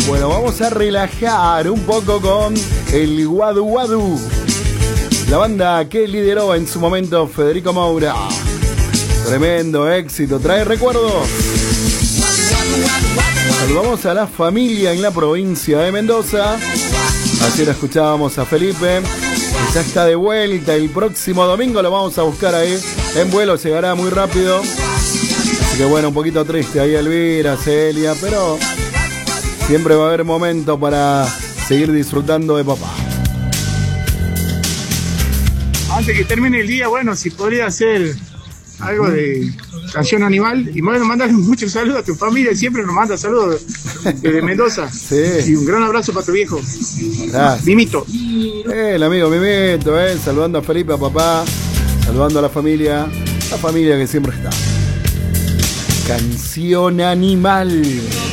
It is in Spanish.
Bueno, vamos a relajar un poco con el Guadu Guadu. La banda que lideró en su momento Federico Moura. Tremendo éxito, trae recuerdos. Saludamos a la familia en la provincia de Mendoza. Ayer escuchábamos a Felipe, que ya está de vuelta. El próximo domingo lo vamos a buscar ahí en vuelo, llegará muy rápido. Así que bueno, un poquito triste ahí Elvira, Celia, pero siempre va a haber momento para seguir disfrutando de papá. Antes que termine el día, bueno, si podría hacer algo de canción animal. Y bueno, mandarle muchos saludos a tu familia. Siempre nos manda saludos desde Mendoza. Sí. Y un gran abrazo para tu viejo. Gracias. Mimito. El amigo Mimito, saludando a Felipe, a papá, saludando a la familia que siempre está. Canción animal.